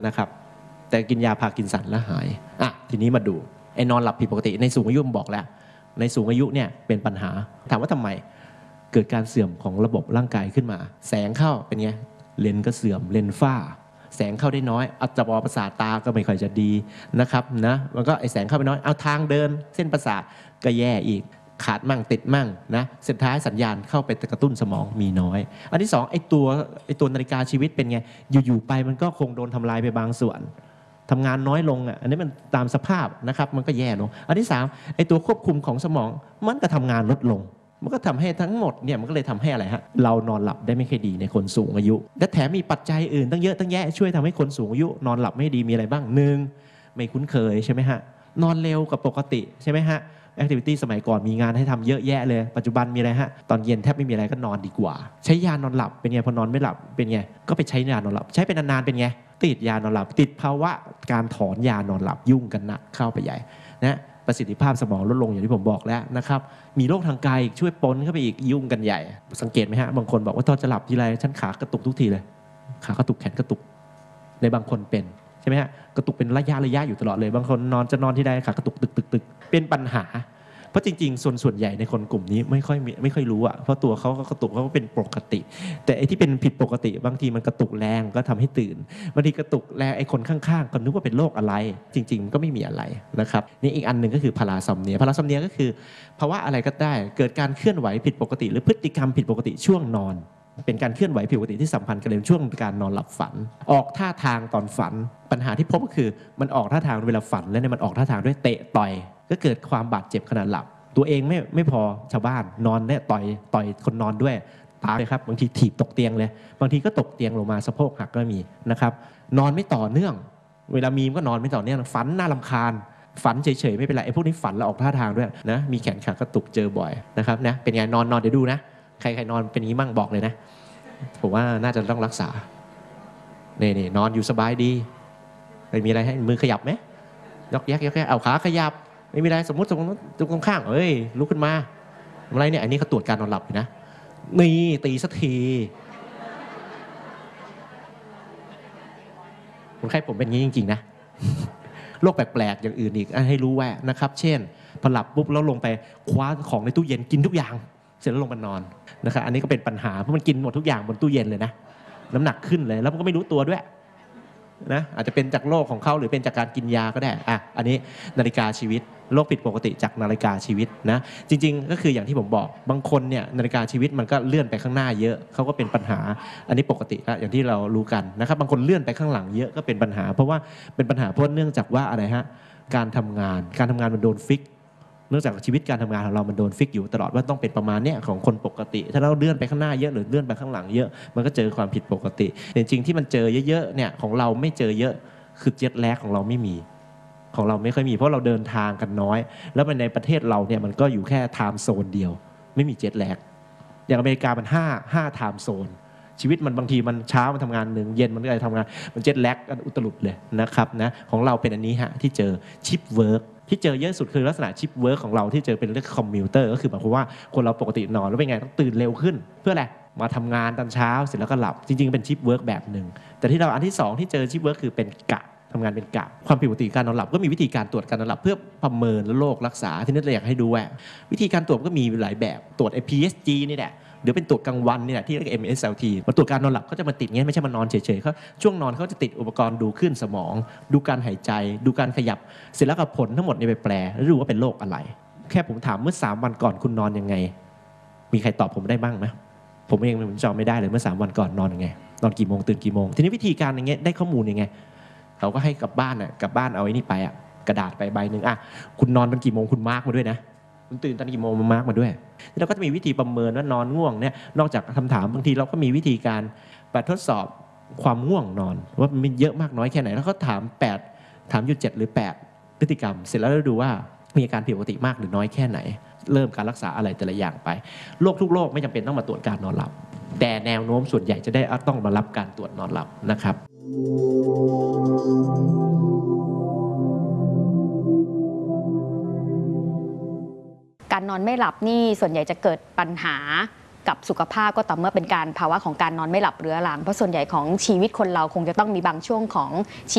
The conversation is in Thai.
นะครับแต่กินยาพาร์กินสันแล้วหายทีนี้มาดูไอ้นอนหลับผิดปกติในสูงอายุผมบอกแล้วในสูงอายุเนี่ยเป็นปัญหาถามว่าทำไมเกิดการเสื่อมของระบบร่างกายขึ้นมาแสงเข้าเป็นไงเลนก็เสื่อมเลนฝ้าแสงเข้าได้น้อยอัจฉริยประสาทตาก็ไม่ค่อยจะดีนะครับนะมันก็ไอแสงเข้าไปน้อยเอาทางเดินเส้นประสาทก็แย่อีกขาดมั่งติดมั่งนะสุดท้ายสัญญาณเข้าไปกระตุ้นสมองมีน้อยอันที่สองไอตัวนาฬิกาชีวิตเป็นไงอยู่ๆไปมันก็คงโดนทำลายไปบางส่วนทำงานน้อยลงอันนี้มันตามสภาพนะครับมันก็แย่ลงอันที่สามไอตัวควบคุมของสมองมันก็ทำงานลดลงมันก็ทำให้ทั้งหมดเนี่ยมันก็เลยทำให้อะไรฮะเรานอนหลับได้ไม่ค่อยดีในคนสูงอายุและแถมมีปัจจัยอื่นตั้งเยอะตั้งแยะช่วยทำให้คนสูงอายุนอนหลับไม่ดีมีอะไรบ้างหนึ่งไม่คุ้นเคยใช่ไหมฮะนอนเร็วกับปกติใช่ไหมฮะแอคทิวิตี้สมัยก่อนมีงานให้ทำเยอะแยะเลยปัจจุบันมีอะไรฮะตอนเย็นแทบไม่มีอะไรก็นอนดีกว่าใช้ยานอนหลับเป็นไงพอนอนไม่หลับเป็นไงก็ไปใช้ยานอนหลับใช้เป็นนานๆเป็นไงติดยานอนหลับติดภาวะการถอนยานอนหลับยุ่งกันหนักเข้าไปใหญ่นะประสิทธิภาพสมองลดลงอย่างที่ผมบอกแล้วนะครับมีโรคทางกายช่วยปนเข้าไปอีกยุ่งกันใหญ่สังเกตไหมฮะบางคนบอกว่าตอนจะหลับทีไรฉันขากระตุกทุกทีเลยขากระตุกแขนกระตุกในบางคนเป็นใช่ไหมฮะกระตุกเป็นระยะอยู่ตลอดเลยบางคนนอนที่ใดขากระตุกตึกเป็นปัญหาเพราะจริงๆส่วนใหญ่ในคนกลุ่มนี้ไม่ค่อยรู้เพราะตัวเขาก็กระตุกเขาก็เป็นปกติแต่ไอ้ที่เป็นผิดปกติบางทีมันกระตุกแรงก็ทำให้ตื่นบางทีกระตุกแรงไอ้คนข้างๆก็นึกว่าเป็นโรคอะไรจริงๆก็ไม่มีอะไรนะครับนี่อีกอันหนึ่งก็คือพาราซอมเนียก็คือภาวะอะไรก็ได้เกิดการเคลื่อนไหวผิดปกติหรือพฤติกรรมผิดปกติช่วงนอนเป็นการเคลื่อนไหวผิดปกติที่สัมพันธ์กันในช่วงการนอนหลับฝันออกท่าทางตอนฝันปัญหาที่พบก็คือมันออกท่าทางเวลาฝันแล้วเนี่ยมันออกท่าทางด้วยเตะต่อยก็เกิดความบาดเจ็บขณะหลับตัวเองไม่พอชาวบ้านนอนเนี่ยต่อยคนนอนด้วยตายเลยครับบางทีถีบตกเตียงเลยบางทีก็ตกเตียงลงมาสะโพกหักก็มีนะครับนอนไม่ต่อเนื่องเวลามีก็นอนไม่ต่อเนื่องฝันน่ารำคาญฝันเฉยๆไม่เป็นไรไอ้พวกนี้ฝันแล้วออกท่าทางด้วยนะมีแขนขากระตุกเจอบ่อยนะครับนะเป็นไงนอนเดี๋ยวดูนะใครนอนเป็นอย่างนี้มั่งบอกเลยนะผมว่าน่าจะต้องรักษานี่นอนอยู่สบายดีไม่มีอะไรให้มือขยับไหมยกแยกเอาขาขยับไม่มีอะไรสมมติตรงข้างลุกขึ้นมาอะไรเนี่ยอันนี้เขาตรวจการนอนหลับอยู่นะนี่ตีสักทีคนไข้ผมเป็นอย่างนี้จริงๆนะโรคแปลกๆอย่างอื่นอีกให้รู้ไว้นะครับเช่นพอหลับปุ๊บแล้วลงไปคว้าของในตู้เย็นกินทุกอย่างเสร็จแล้วลงมานอนนะครับอันนี้ก็เป็นปัญหาเพราะมันกินหมดทุกอย่างบนตู้เย็นเลยนะน้ำหนักขึ้นเลยแล้วมันก็ไม่รู้ตัวด้วยนะอาจจะเป็นจากโรคของเขาหรือเป็นจากการกินยาก็ได้อันนี้นาฬิกาชีวิตโรคผิดปกติจากนาฬิกาชีวิตนะจริงๆก็คืออย่างที่ผมบอกบางคนเนี่ยนาฬิกาชีวิตมันก็เลื่อนไปข้างหน้าเยอะเขาก็เป็นปัญหาอันนี้ปกติอย่างที่เรารู้กันนะครับบางคนเลื่อนไปข้างหลังเยอะก็เป็นปัญหาเพราะว่าเป็นปัญหาเพราะเนื่องจากว่าอะไรฮะการทำงานมันโดนฟิกเนื่องจากชีวิตการทำงานของเรามันโดนฟิกอยู่ตลอดว่าต้องเป็นประมาณเนี้ยของคนปกติถ้าเราเลื่อนไปข้างหน้าเยอะหรือเลื่อนไปข้างหลังเยอะมันก็เจอความผิดปกติจริงๆที่มันเจอเยอะๆเนี่ยของเราไม่เจอเยอะคือเจ็ตแลกของเราไม่มีของเราไม่ค่อยมีเพราะเราเดินทางกันน้อยแล้วในประเทศเราเนี่ยมันก็อยู่แค่ไทม์โซนเดียวไม่มีเจ็ตแลกอย่างอเมริกามัน5ไทม์โซนชีวิตมันบางทีมันเช้ามันทำงานหนึ่งเย็นมันก็จะทำงานมันเจ็ตแลกกันอุตลุดเลยนะครับนะของเราเป็นอันนี้ฮะที่เจอชิปเวิร์กที่เจอเยอะสุดคือลักษณะชิปเวิร์กของเราที่เจอเป็นเรื่องคอมมิวเตอร์ก็คือหมายความว่าคนเราปกตินอนแล้วเป็นไงต้องตื่นเร็วขึ้นเพื่ออะไรมาทำงานตอนเช้าเสร็จแล้วก็หลับจริงๆเป็นชิปเวิร์กแบบหนึ่งแต่ที่เราอันที่2ที่เจอชิปเวิร์กคือเป็นกะทำงานเป็นกะความผิดปกติการนอนหลับก็มีวิธีการตรวจการนอนหลับเพื่อประเมินและโรครักษาที่นี่เราอยากให้ดูว่าวิธีการตรวจก็มีหลายแบบตรวจ PSG นี่แหละเดี๋ยวเป็นตรวจกลางวันนี่แหละที่เรียก MSLT มาตรวจการนอนหลับเขาจะมาติดเงี้ยไม่ใช่มานอนเฉยๆเขาช่วงนอนเขาจะติดอุปกรณ์ดูคลื่นสมองดูการหายใจดูการขยับเสร็จแล้วก็ผลทั้งหมดไปแปลแล้วดูว่าเป็นโรคอะไรแค่ผมถามเมื่อ3วันก่อนคุณนอนยังไงมีใครตอบผมได้บ้างไหมผมเองผมจำไม่ได้เลยเมื่อ3วันก่อนนอนยังไงนอนกี่โมงตื่นกี่โมงทีนี้วิธีการอย่างเงี้ยได้ข้อมูลยังไงเขาก็ให้กลับบ้านเอาไอ้นี่ไปกระดาษไปใบหนึ่งคุณนอนตอนกี่โมงคุณมาร์กมาด้วยนะคุณตื่นตอนกี่โมงมาร์กมาด้วยแล้วก็จะมีวิธีประเมินว่านอนง่วงเนี่ยนอกจากคำถามบางทีเราก็มีวิธีการแบบทดสอบความง่วงนอนว่ามันเยอะมากน้อยแค่ไหนแล้วเขาถามอยู่7หรือ8พฤติกรรมเสร็จแล้วเราดูว่ามีอาการผิดปกติมากหรือน้อยแค่ไหนเริ่มการรักษาอะไรแต่ละอย่างไปโรคทุกโรคไม่จำเป็นต้องมาตรวจการนอนหลับแต่แนวโน้มส่วนใหญ่จะได้ต้องมารับการตรวจนอนหลับนะครับการนอนไม่หลับนี่ส่วนใหญ่จะเกิดปัญหากับสุขภาพก็ต่อเมื่อเป็นการภาวะของการนอนไม่หลับเรื้อรังเพราะส่วนใหญ่ของชีวิตคนเราคงจะต้องมีบางช่วงของ